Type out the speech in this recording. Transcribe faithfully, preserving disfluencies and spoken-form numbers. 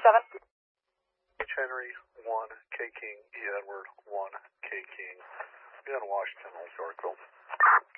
seven. H. Henry, one, K. King, E. Edward, one, K. King. Be on Washington, Historical.